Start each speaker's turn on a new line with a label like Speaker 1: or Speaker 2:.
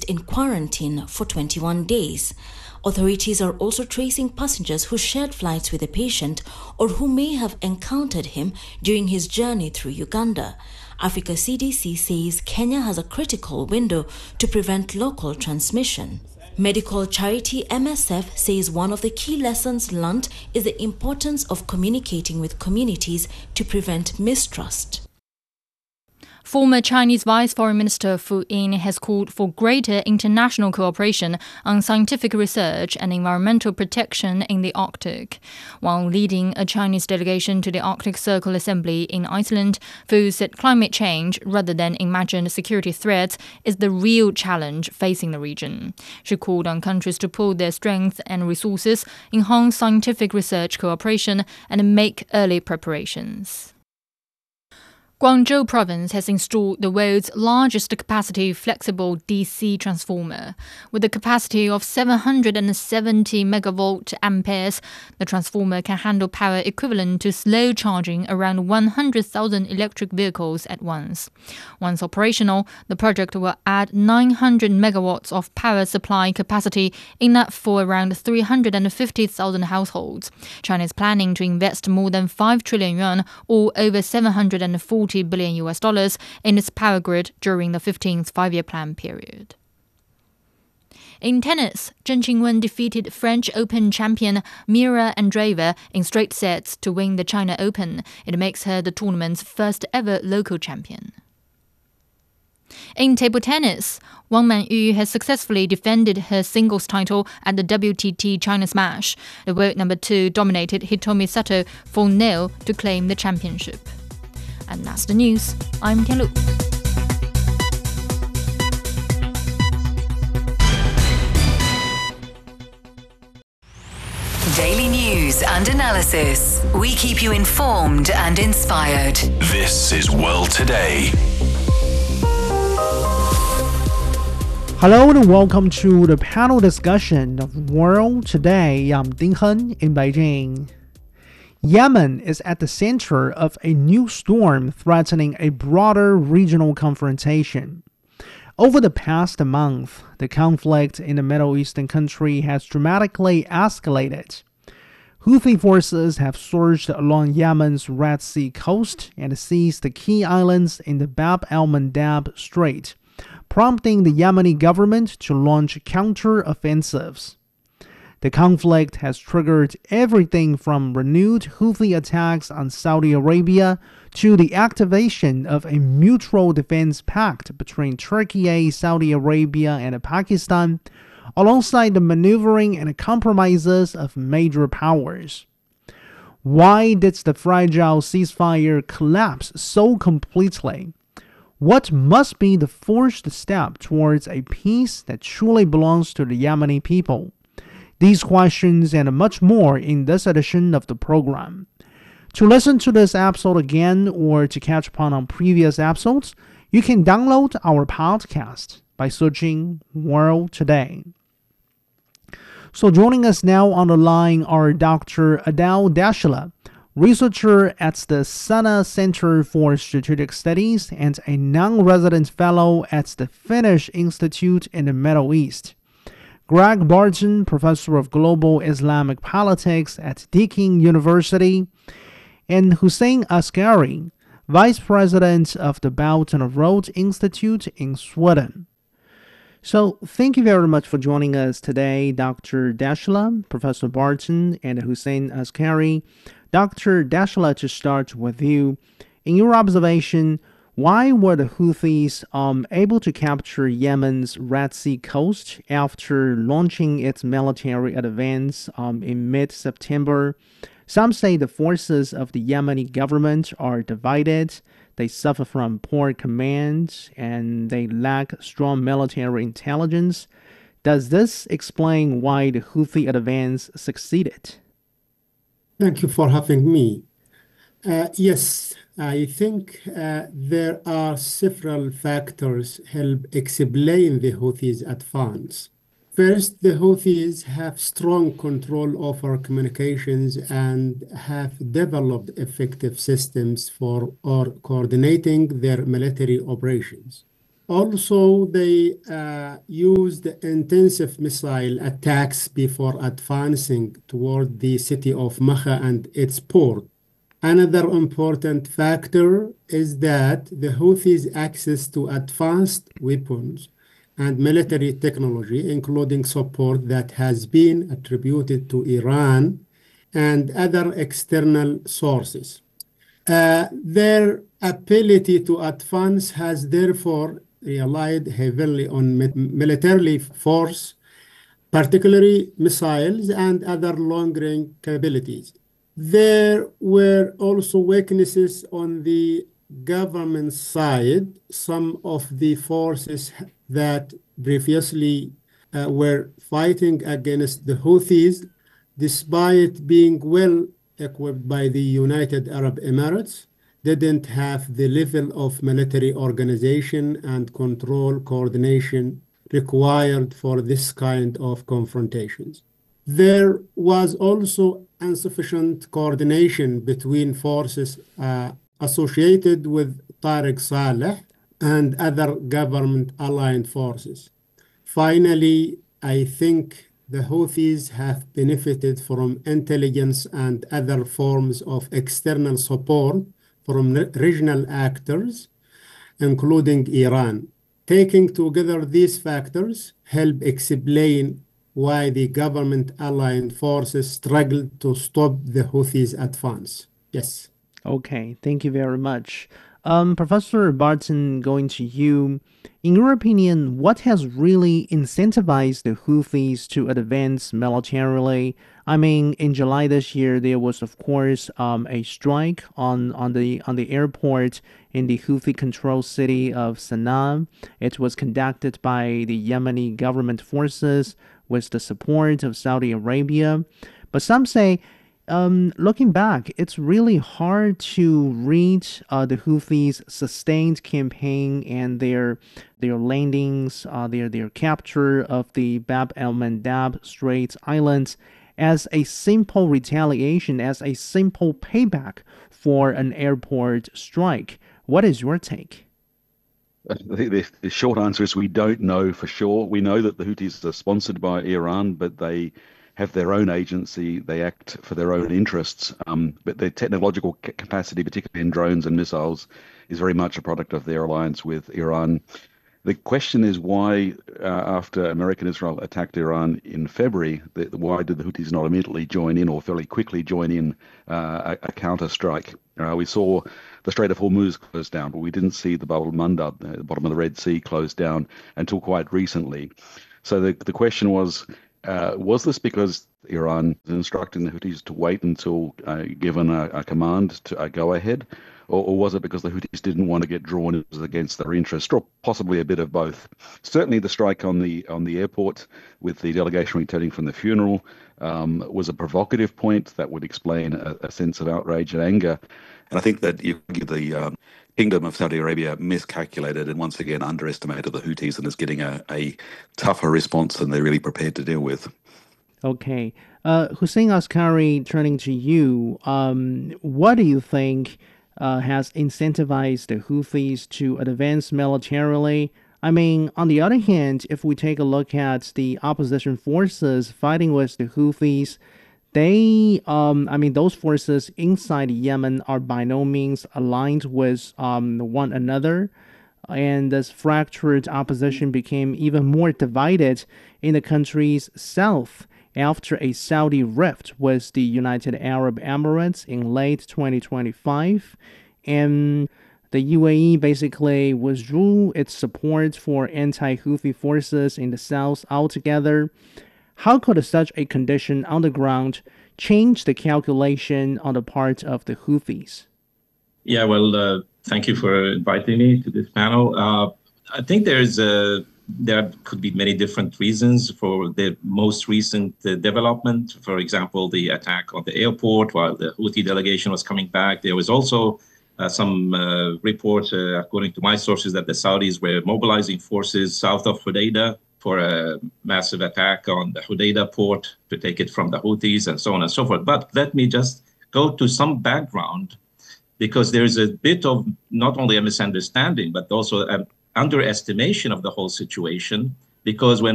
Speaker 1: in quarantine for 21 days. Authorities are also tracing passengers who shared flights with the patient or who may have encountered him during his journey through Uganda. Africa CDC says Kenya has a critical window to prevent local transmission. Medical charity MSF says one of the key lessons learned is the importance of communicating with communities to prevent mistrust.
Speaker 2: Former Chinese Vice Foreign Minister Fu Ying has called for greater international cooperation on scientific research and environmental protection in the Arctic. While leading a Chinese delegation to the Arctic Circle Assembly in Iceland, Fu said climate change, rather than imagined security threats, is the real challenge facing the region. She called on countries to pool their strengths and resources, enhance scientific research cooperation, and make early preparations. Guangzhou province has installed the world's largest capacity flexible DC transformer. With a capacity of 770 megavolt amperes, the transformer can handle power equivalent to slow charging around 100,000 electric vehicles at once. Once operational, the project will add 900 megawatts of power supply capacity, enough for around 350,000 households. China is planning to invest more than 5 trillion yuan, or over $740 billion in its power grid during the 15th five-year plan period. In tennis, Zheng Qinwen defeated French Open champion Mira Andreeva in straight sets to win the China Open. It makes her the tournament's first ever local champion. In table tennis, Wang Manyu has successfully defended her singles title at the WTT China Smash. The world number 2 dominated Hitomi Sato 4-0 to claim the championship. And that's the news. I'm Tian Lu.
Speaker 3: Daily news and analysis. We keep you informed and inspired.
Speaker 4: This is World Today.
Speaker 5: Hello and welcome to the panel discussion of World Today. I'm Ding Hen in Beijing. Yemen is at the center of a new storm threatening a broader regional confrontation. Over the past month, the conflict in the Middle Eastern country has dramatically escalated. Houthi forces have surged along Yemen's Red Sea coast and seized the key islands in the Bab el-Mandab Strait, prompting the Yemeni government to launch counter-offensives. The conflict has triggered everything from renewed Houthi attacks on Saudi Arabia to the activation of a mutual defense pact between Turkey, Saudi Arabia, and Pakistan, alongside the maneuvering and compromises of major powers. Why did the fragile ceasefire collapse so completely? What must be the first step towards a peace that truly belongs to the Yemeni people? These questions and much more in this edition of the program. To listen to this episode again or to catch up on previous episodes, you can download our podcast by searching World Today. So joining us now on the line are Dr. Adele Dashla, researcher at the Sana Center for Strategic Studies and a non-resident fellow at the Finnish Institute in the Middle East. Greg Barton, professor of global Islamic politics at Deakin University, and Hussein Askari, vice president of the Belt and Road Institute in Sweden. So thank you very much for joining us today, Dr. Dashla, Professor Barton, and Hussein Askari. Dr. Dashla, to start with you, in your observation, why were the Houthis able to capture Yemen's Red Sea coast after launching its military advance in mid-September? Some say the forces of the Yemeni government are divided, they suffer from poor command, and they lack strong military intelligence. Does this explain why the Houthi advance succeeded?
Speaker 6: Thank you for having me. Yes, I think there are several factors help explain the Houthis' advance. First, the Houthis have strong control over communications and have developed effective systems for coordinating their military operations. Also, they used intensive missile attacks before advancing toward the city of Maha and its port. Another important factor is that the Houthis' access to advanced weapons and military technology, including support that has been attributed to Iran and other external sources. Their ability to advance has therefore relied heavily on military force, particularly missiles and other long-range capabilities. There were also weaknesses on the government side. Some of the forces that previously were fighting against the Houthis, despite being well equipped by the United Arab Emirates, didn't have the level of military organization and control coordination required for this kind of confrontations. There was also insufficient coordination between forces associated with Tariq Saleh and other government-aligned forces. Finally, I think the Houthis have benefited from intelligence and other forms of external support from regional actors, including Iran. Taking together these factors help explain why the government-aligned forces struggled to stop the Houthis' advance. Yes.
Speaker 5: Okay, thank you very much. Professor Barton, going to you. In your opinion, what has really incentivized the Houthis to advance militarily? I mean, in July this year, there was, of course, a strike on the airport in the Houthi-controlled city of Sana'a. It was conducted by the Yemeni government forces with the support of Saudi Arabia. But some say, looking back, it's really hard to read the Houthis' sustained campaign and their landings, their capture of the Bab el-Mandab Straits Islands as a simple retaliation, as a simple payback for an airport strike. What is your take?
Speaker 7: The short answer is we don't know for sure. We know that the Houthis are sponsored by Iran, but they have their own agency. They act for their own interests. But their technological capacity, particularly in drones and missiles, is very much a product of their alliance with Iran. The question is why, after America and Israel attacked Iran in February, why did the Houthis not immediately join in or fairly quickly join in a counter-strike? We saw the Strait of Hormuz close down, but we didn't see the Bab el-Mandab, the bottom of the Red Sea, close down until quite recently. So the question was this because Iran was instructing the Houthis to wait until given a command to go ahead? Or was it because the Houthis didn't want to get drawn against their interest, or possibly a bit of both? Certainly the strike on the airport with the delegation returning from the funeral was a provocative point that would explain a sense of outrage and anger. And I think that the Kingdom of Saudi Arabia miscalculated and once again underestimated the Houthis and is getting a tougher response than they're really prepared to deal with.
Speaker 5: Okay. Hussein Askari, turning to you, what do you think has incentivized the Houthis to advance militarily? I mean, on the other hand, if we take a look at the opposition forces fighting with the Houthis, those forces inside Yemen are by no means aligned with one another. And this fractured opposition became even more divided in the country's south after a Saudi rift with the United Arab Emirates in late 2025. And the UAE basically withdrew its support for anti-Houthi forces in the south altogether. How could such a condition on the ground change the calculation on the part of the Houthis?
Speaker 8: Yeah, well, thank you for inviting me to this panel. I think there could be many different reasons for the most recent development. For example, the attack on the airport while the Houthi delegation was coming back. There was also some reports, according to my sources, that the Saudis were mobilizing forces south of Hodeidah for a massive attack on the Hodeidah port to take it from the Houthis and so on and so forth. But let me just go to some background, because there is a bit of not only a misunderstanding, but also underestimation of the whole situation, because when